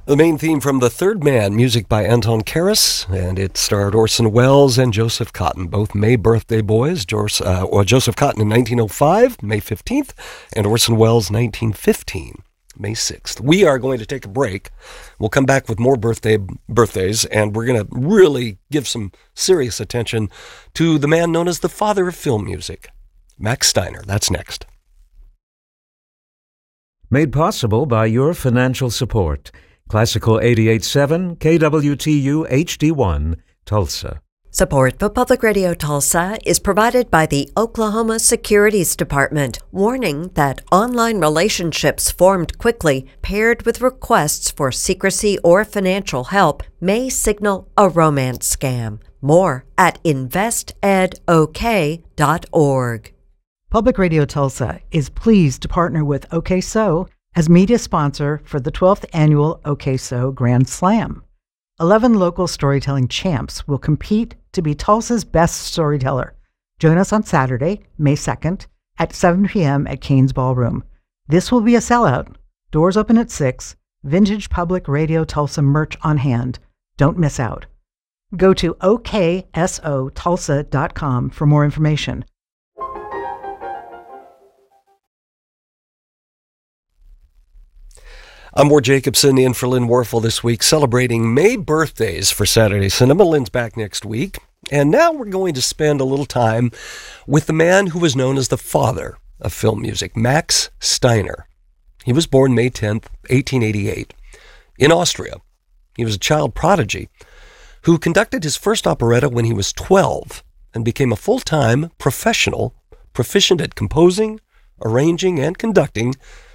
The main theme from The Third Man, music by Anton Karas, and it starred Orson Welles and Joseph Cotten, both May birthday boys. Joseph Cotten in 1905, May 15th, and Orson Welles 1915, May 6th. We are going to take a break. We'll come back with more birthdays, and we're going to really give some serious attention to the man known as the father of film music, Max Steiner. That's next. Made possible by your financial support. Classical 88.7 KWTU HD1, Tulsa. Support for Public Radio Tulsa is provided by the Oklahoma Securities Department, warning that online relationships formed quickly, paired with requests for secrecy or financial help, may signal a romance scam. More at investedok.org. Public Radio Tulsa is pleased to partner with OKSO as media sponsor for the 12th annual OKSO Grand Slam. 11 local storytelling champs will compete to be Tulsa's best storyteller. Join us on Saturday, May 2nd at 7 p.m. at Cain's Ballroom. This will be a sellout. Doors open at 6. Vintage Public Radio Tulsa merch on hand. Don't miss out. Go to oksotulsa.com for more information. I'm Ward Jacobson in for Lynn Warfel this week, celebrating May birthdays for Saturday Cinema. Lynn's back next week. And now we're going to spend a little time with the man who was known as the father of film music, Max Steiner. He was born May 10th, 1888, in Austria. He was a child prodigy who conducted his first operetta when he was 12 and became a full-time professional, proficient at composing, arranging, and conducting